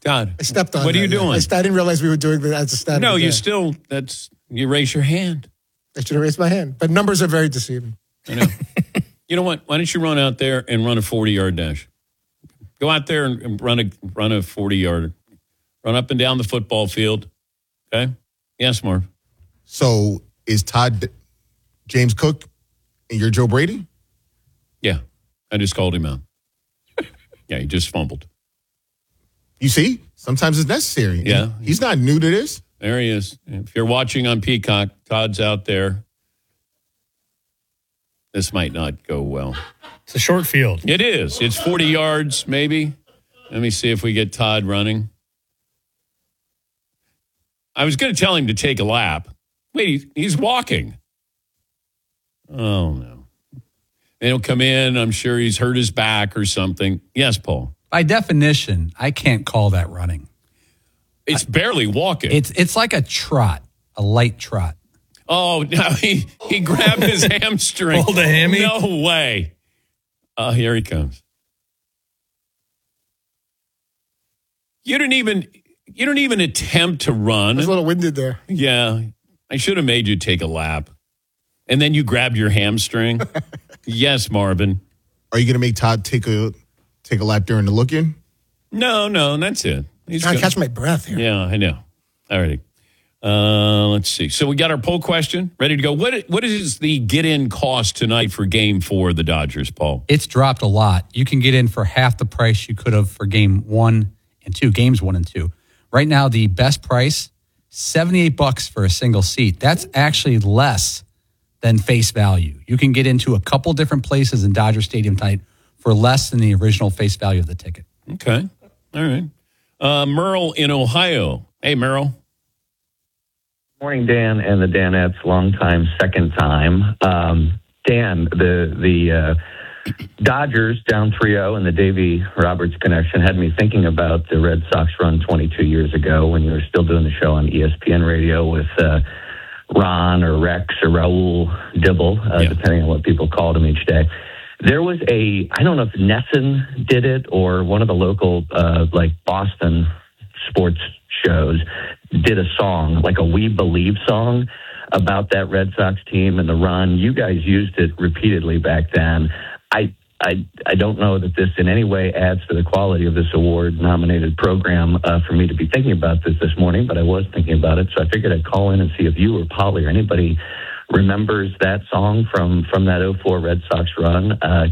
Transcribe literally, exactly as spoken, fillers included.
Todd, I stepped on what that, are you yeah. doing? I, st- I didn't realize we were doing that as a stat. No, you still, that's, you raise your hand. I should have raised my hand. But numbers are very deceiving. I know. You know what? Why don't you run out there and run a forty-yard dash? Go out there and run a run a forty-yard. Run up and down the football field. Okay? Yes, Marv. So is Todd James Cook and you're Joe Brady? Yeah. I just called him out. Yeah, he just fumbled. You see? Sometimes it's necessary. Yeah. He's not new to this. There he is. If you're watching on Peacock, Todd's out there. This might not go well. It's a short field. It is. It's forty yards, maybe. Let me see if we get Todd running. I was going to tell him to take a lap. Wait, he's walking. Oh, no. And he'll come in. I'm sure he's hurt his back or something. Yes, Paul. By definition, I can't call that running. It's barely walking. It's it's like a trot, a light trot. Oh, no, he, he grabbed his hamstring. Pulled a hammy? No way. Oh, here he comes. You didn't even you don't even attempt to run. I was a little winded there. Yeah. I should have made you take a lap. And then you grabbed your hamstring. Yes, Marvin. Are you going to make Todd take a take a lap during the look-in? No, no, that's it. He's I good. catch my breath here. Yeah, I know. All righty. Uh, let's see. So we got our poll question ready to go. What What is the get-in cost tonight for game four of the Dodgers, Paul? It's dropped a lot. You can get in for half the price you could have for game one and two, games one and two. Right now, the best price, seventy-eight bucks for a single seat. That's actually less than face value. You can get into a couple different places in Dodger Stadium tonight for less than the original face value of the ticket. Okay. All right. Uh, Merle in Ohio. Hey, Merle. Morning, Dan and the Danettes. Long time, second time. Um, Dan, the the uh, Dodgers down three oh and the Davey Roberts connection had me thinking about the Red Sox run twenty-two years ago when you were still doing the show on E S P N radio with uh, Ron or Rex or Raul Dibble, uh, yeah. depending on what people called him each day. There was a, I don't know if Nesson did it or one of the local, uh, like Boston sports shows did a song, like a We Believe song about that Red Sox team and the run. You guys used it repeatedly back then. I, I, I don't know that this in any way adds to the quality of this award-nominated program uh, for me to be thinking about this this morning, but I was thinking about it, so I figured I'd call in and see if you or Polly or anybody remembers that song from, from that oh four Red Sox run. Uh,